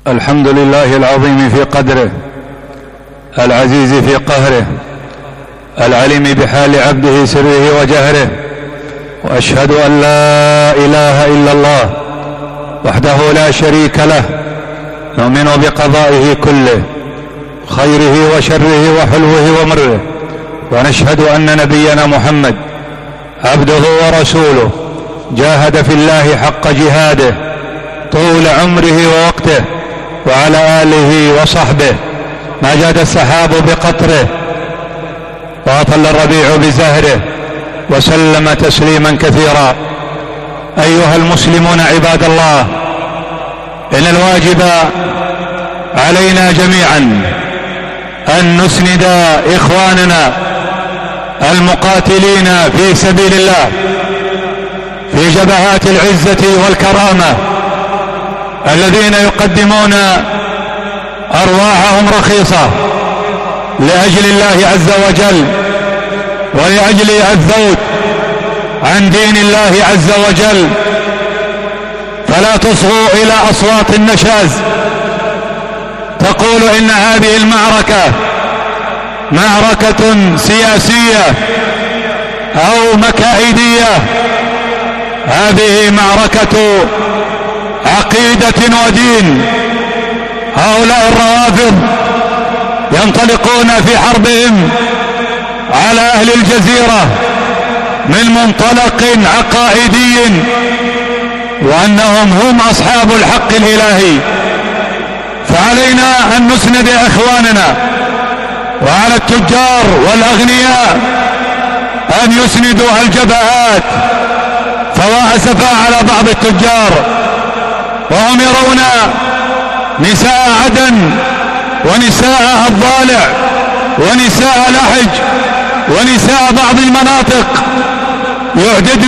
الحمد لله العظيم في قدره، العزيز في قهره، العليم بحال عبده سره وجهره، وأشهد أن لا إله إلا الله وحده لا شريك له، نؤمن بقضائه كله، خيره وشره وحلوه ومره، ونشهد أن نبينا محمد عبده ورسوله جاهد في الله حق جهاده طول عمره ووقته، وعلى آله وصحبه ما جاد السحاب بقطره وأطل الربيع بزهره، وسلم تسليما كثيرا. أيها المسلمون عباد الله، إن الواجب علينا جميعا أن نسند إخواننا المقاتلين في سبيل الله في جبهات العزة والكرامة، الذين يقدمون أرواحهم رخيصة لأجل الله عز وجل ولأجل الذود عن دين الله عز وجل. فلا تصغوا إلى أصوات النشاز تقول إن هذه المعركة معركة سياسية أو مكائدية. هذه معركة عقيدة ودين. هؤلاء الروافض ينطلقون في حربهم على أهل الجزيرة من منطلق عقائدي، وأنهم هم أصحاب الحق الإلهي. فعلينا أن نسند إخواننا، وعلى التجار والأغنياء أن يسندوا الجبهات. فوأسفا على بعض التجار وهم يرون نساء عدن ونساء الضالع ونساء لحج ونساء بعض المناطق يعددن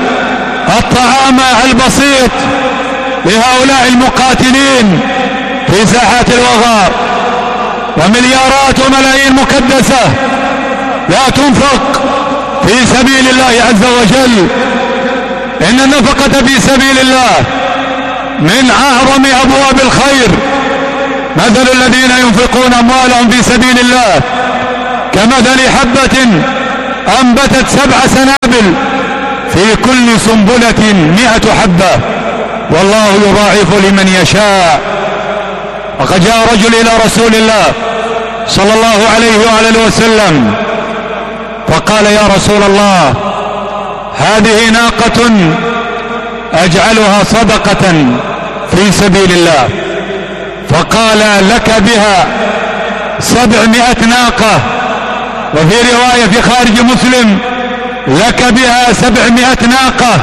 الطعام البسيط لهؤلاء المقاتلين في ساحات الوغى، ومليارات وملايين مكدسة لا تنفق في سبيل الله عز وجل. إن النفقة في سبيل الله من أعظم أبواب الخير. مثل الذين ينفقون أموالهم في سبيل الله كمثل حبة أنبتت 7 سنابل في كل سنبلة 100 حبة، والله يضاعف لمن يشاء. وقد جاء رجل إلى رسول الله صلى الله عليه وآله وسلم فقال: يا رسول الله، هذه ناقة أجعلها صدقة في سبيل الله. فقال: لك بها 700 ناقة. وفي رواية في خارج مسلم: لك بها 700 ناقة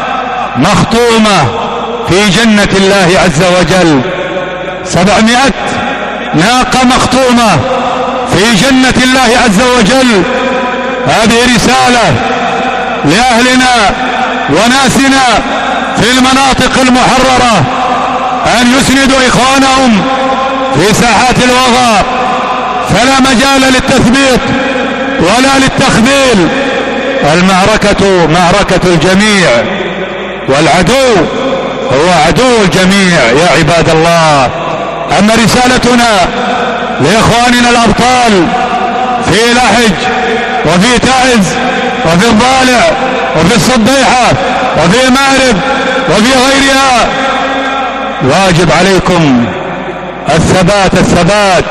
مخطومة في جنة الله عز وجل. 700 ناقة مخطومة في جنة الله عز وجل. هذه رسالة لأهلنا وناسنا في المناطق المحررة أن يسندوا إخوانهم في ساحات الوغى. فلا مجال للتثبيط ولا للتخذيل. المعركة معركة الجميع، والعدو هو عدو الجميع يا عباد الله. أما رسالتنا لإخواننا الأبطال في لحج وفي تعز وفي الضالع وفي الصديحة وفي مأرب وفي غيرها: واجب عليكم الثبات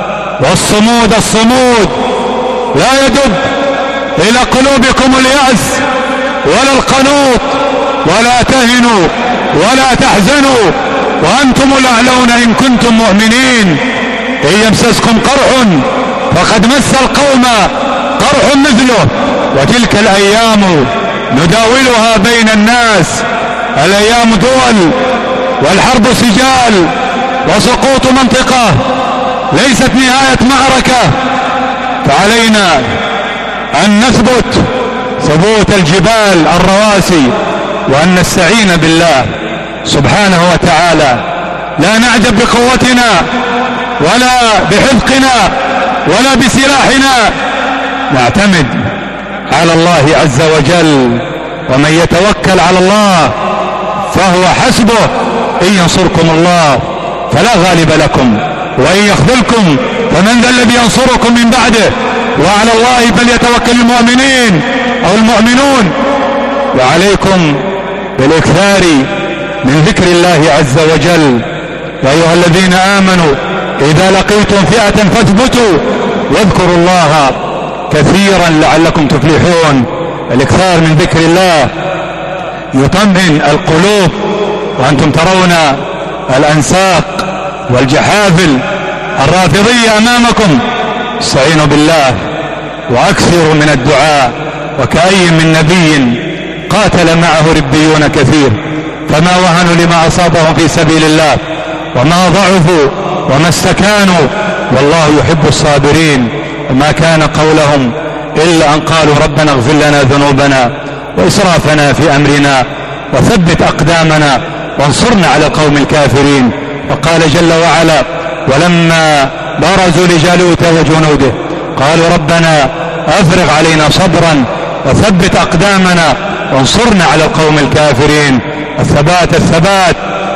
والصمود. لا يدب إلى قلوبكم اليأس ولا القنوط، ولا تهنوا ولا تحزنوا وأنتم الأعلون إن كنتم مؤمنين. إن يمسسكم قرح فقد مس القوم قرح مثله، وتلك الأيام نداولها بين الناس. الأيام دول، والحرب سجال، وسقوط منطقة ليست نهاية معركة. فعلينا أن نثبت ثبوت الجبال الرواسي، وأن نستعين بالله سبحانه وتعالى. لا نعجب بقوتنا ولا بحذقنا ولا بسلاحنا، نعتمد على الله عز وجل. ومن يتوكل على الله فهو حسبه. إن ينصركم الله فلا غالب لكم، وإن يخذلكم فمن ذا الذي ينصركم من بعده، وعلى الله فليتوكل المؤمنين أو المؤمنون. وعليكم بالاكثار من ذكر الله عز وجل. يا أيها الذين آمنوا إذا لقيتم فئة فاثبتوا واذكروا الله كثيرا لعلكم تفلحون. الاكثار من ذكر الله يطمئن القلوب، وأنتم ترون الأنساق والجحافل الرافضية أمامكم. استعينوا بالله وأكثروا من الدعاء، وكأي من نبي قاتل معه ربيون كثير فما وهنوا لما أصابهم في سبيل الله وما ضعفوا وما استكانوا، والله يحب الصابرين. وما كان قولهم إلا أن قالوا ربنا اغفر لنا ذنوبنا وإسرافنا في أمرنا وثبت أقدامنا وانصرنا على القوم الكافرين. وقال جل وعلا: ولما برزوا لجالوت وجنوده قالوا ربنا أفرغ علينا صبرا وثبت أقدامنا وانصرنا على القوم الكافرين. الثبات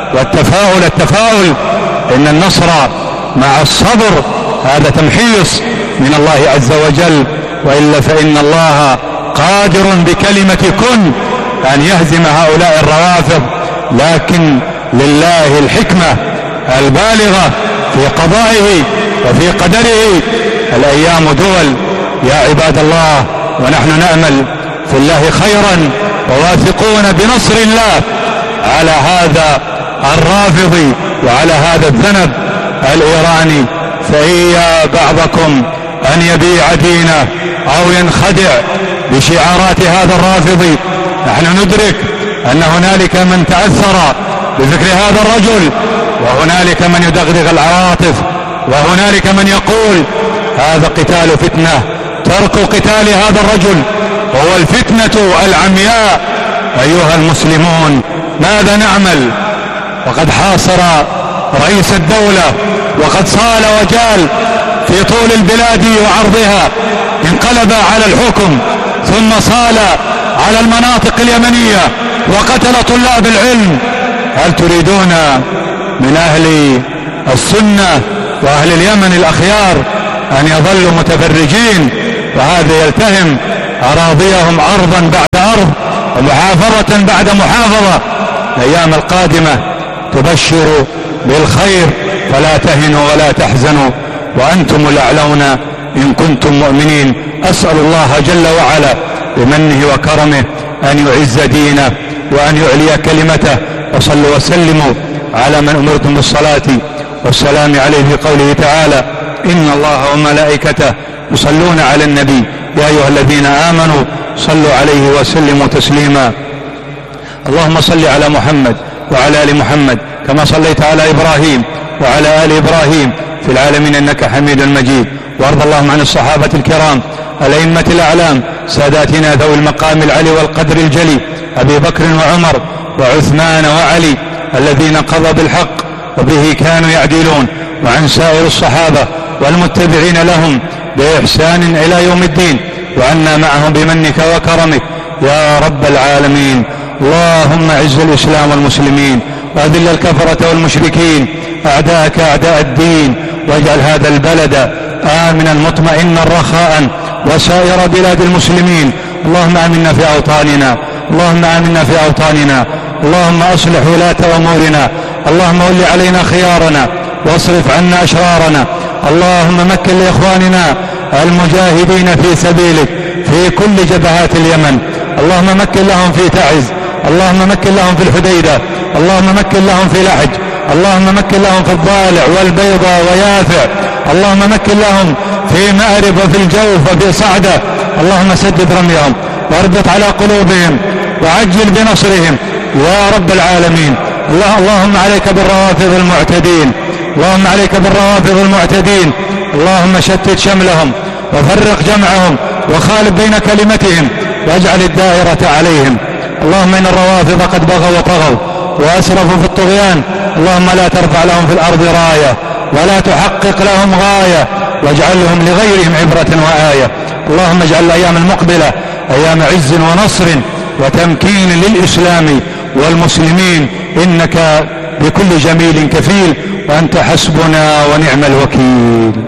والتفاؤل إن النصر مع الصبر، هذا تمحيص من الله عز وجل، وإلا فإن الله قادر بكلمة كن أن يهزم هؤلاء الروافض، لكن لله الحكمة البالغة في قضائه وفي قدره. الأيام دول يا عباد الله، ونحن نأمل في الله خيرا وواثقون بنصر الله على هذا الرافض وعلى هذا الذنب الإيراني. فإيا بعضكم أن يبيع دينه أو ينخدع بشعارات هذا الرافض. نحن ندرك أن هنالك من تأثر بفكر هذا الرجل، وهنالك من يدغدغ العواطف، وهنالك من يقول هذا قتال فتنة. ترك قتال هذا الرجل هو الفتنة العمياء. أيها المسلمون، ماذا نعمل وقد حاصر رئيس الدولة وقد صال وجال في طول البلاد وعرضها، انقلب على الحكم ثم صال على المناطق اليمنية وقتل طلاب العلم. هل تريدون من أهل السنة وأهل اليمن الأخيار أن يظلوا متفرجين وهذا يلتهم أراضيهم أرضا بعد أرض ومحافظة بعد محافظة؟ الأيام القادمة تبشر بالخير، فلا تهنوا ولا تحزنوا وأنتم الأعلون إن كنتم مؤمنين. أسأل الله جل وعلا بمنه وكرمه أن يعز دينه وأن يعلي كلمته. وصلوا وسلموا على من أمرتم بالصلاة والسلام عليه في قوله تعالى: إن الله وملائكته يصلون على النبي يا أيها الذين آمنوا صلوا عليه وسلموا تسليما. اللهم صل على محمد وعلى آل محمد كما صليت على إبراهيم وعلى آل إبراهيم في العالمين إنك حميد مجيد. وارض اللهم عن الصحابة الكرام الأئمة الأعلام ساداتنا ذوي المقام العلي والقدر الجلي، أبي بكر وعمر وعثمان وعلي الذين قضوا بالحق وبه كانوا يعدلون، وعن سائر الصحابة والمتبعين لهم بإحسان إلى يوم الدين، وعنا معهم بمنك وكرمك يا رب العالمين. اللهم اعز الإسلام والمسلمين وأذل الكفرة والمشركين أعداءك أعداء الدين، واجعل هذا البلد آمنا مطمئنا رخاء وسائر بلاد المسلمين. اللهم آمنا في أوطاننا، اللهم آمنا في أوطاننا، اللهم أصلح ولاة أمورنا، اللهم ول علينا خيارنا واصرف عنا أشرارنا. اللهم مكن لإخواننا المجاهدين في سبيلك في كل جبهات اليمن، اللهم مكن لهم في تعز، اللهم مكن لهم في الحديدة، اللهم مكن لهم في لحج، اللهم مكن لهم في الضالع والبيضة ويافع، اللهم مكن لهم في مأرب وفي الجوف وفي صعدة. اللهم سدد رميهم واربط على قلوبهم وعجل بنصرهم يا رب العالمين. اللهم عليك بالروافض المعتدين، اللهم عليك بالروافض المعتدين، اللهم شتت شملهم وفرق جمعهم وخالف بين كلمتهم واجعل الدائرة عليهم. اللهم إن الروافض قد بغوا وطغوا وأسرفوا في الطغيان، اللهم لا ترفع لهم في الأرض راية ولا تحقق لهم غاية، واجعلهم لغيرهم عبرة وآية. اللهم اجعل الأيام المقبلة أيام عز ونصر وتمكين للإسلام والمسلمين، إنك بكل جميل كفيل. أنت حسبنا ونعم الوكيل.